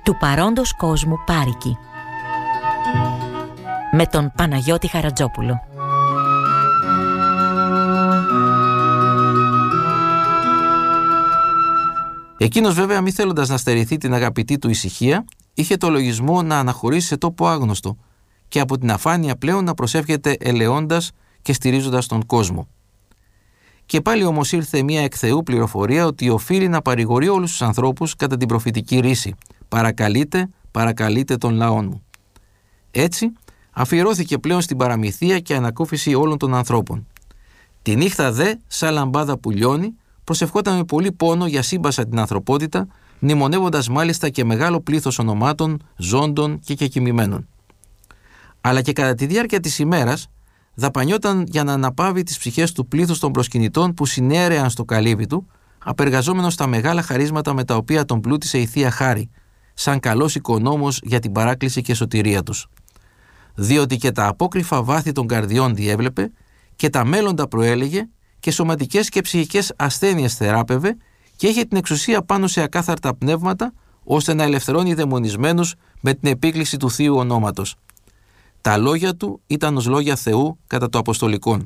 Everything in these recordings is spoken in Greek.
του παρόντος κόσμου πάρικη, με τον Παναγιώτη Χαρατζόπουλο. Εκείνος βέβαια, μη θέλοντας να στερηθεί την αγαπητή του ησυχία, είχε το λογισμό να αναχωρήσει σε τόπο άγνωστο και από την αφάνεια πλέον να προσεύχεται ελεώντας και στηρίζοντας τον κόσμο. Και πάλι όμως ήρθε μια εκ Θεού πληροφορία ότι οφείλει να παρηγορεί όλους τους ανθρώπους κατά την προφητική ρίση. Παρακαλείτε τον λαόν μου. Έτσι αφιερώθηκε πλέον στην παραμυθία και ανακούφιση όλων των ανθρώπων. Τη νύχτα δε, σαν λαμπάδα που λιώνει, προσευχόταν με πολύ πόνο για σύμπασα την ανθρωπότητα, μνημονεύοντας μάλιστα και μεγάλο πλήθος ονομάτων, ζώντων και κεκοιμημένων. Αλλά και κατά τη διάρκεια της ημέρας δαπανιόταν για να αναπαύει τις ψυχές του πλήθους των προσκυνητών που συνέρεαν στο καλύβι του, απεργαζόμενος στα μεγάλα χαρίσματα με τα οποία τον πλούτησε η Θεία Χάρη, σαν καλός οικονόμος για την παράκληση και σωτηρία τους. Διότι και τα απόκρυφα βάθη των καρδιών διέβλεπε και τα μέλλοντα προέλεγε και σωματικές και ψυχικές ασθένειες θεράπευε και είχε την εξουσία πάνω σε ακάθαρτα πνεύματα, ώστε να ελευθερώνει δαιμονισμένους με την επίκληση του Θείου ονόματος. Τα λόγια του ήταν ως λόγια Θεού κατά το αποστολικόν.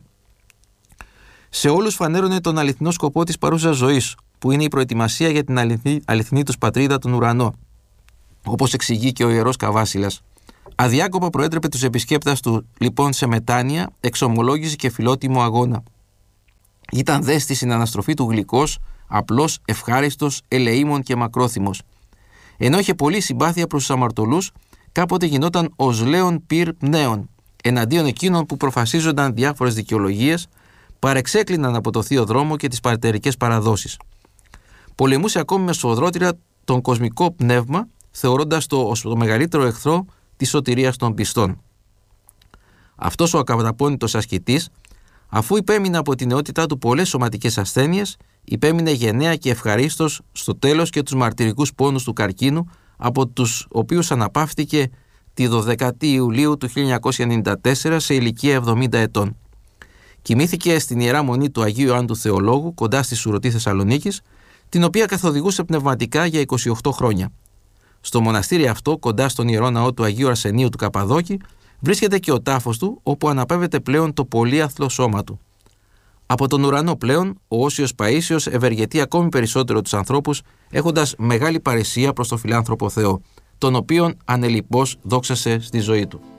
Σε όλους φανέρωνε τον αληθινό σκοπό της παρούσας ζωής, που είναι η προετοιμασία για την αληθινή τους πατρίδα, τον ουρανό, όπως εξηγεί και ο Ιερός Καβάσιλας. Αδιάκοπα προέτρεπε τους επισκέπτας του λοιπόν σε μετάνοια, εξομολόγηση και φιλότιμο αγώνα. Ήταν δε στη συναναστροφή του γλυκός, απλός, ευχάριστος, ελεήμων και μακρόθυμος. Ενώ είχε πολλή συμπάθεια προς τους αμαρτωλούς, κάποτε γινόταν ως λέον πυρ πνέων, εναντίον εκείνων που προφασίζονταν διάφορες δικαιολογίες, παρεξέκλειναν από το θείο δρόμο και τις παρτερικές παραδόσεις. Πολεμούσε ακόμη με σφοδρότητα τον κοσμικό πνεύμα, θεωρώντας το ως το μεγαλύτερο εχθρό της σωτηρίας των πιστών. Αυτός ο ακαταπώνητος ασκητής, αφού υπέμεινε από την νεότητά του πολλές σωματικές ασθένειες, υπέμεινε γενναία και ευχαρίστως στο τέλος και τους μαρτυρικούς πόνους του καρκίνου, από τους οποίους αναπαύτηκε τη 12η Ιουλίου του 1994 σε ηλικία 70 ετών. Κοιμήθηκε στην Ιερά Μονή του Αγίου Ιωάννου του Θεολόγου, κοντά στη Σουρωτή Θεσσαλονίκης, την οποία καθοδηγούσε πνευματικά για 28 χρόνια. Στο μοναστήρι αυτό, κοντά στον Ιερό Ναό του Αγίου Αρσενίου του Καπαδόκη, βρίσκεται και ο τάφος του, όπου αναπαύεται πλέον το πολύαθλο σώμα του. Από τον ουρανό πλέον, ο Όσιος Παΐσιος ευεργετεί ακόμη περισσότερο τους ανθρώπους, έχοντας μεγάλη παρησία προς τον φιλάνθρωπο Θεό, τον οποίον ανελιπώς δόξασε στη ζωή του.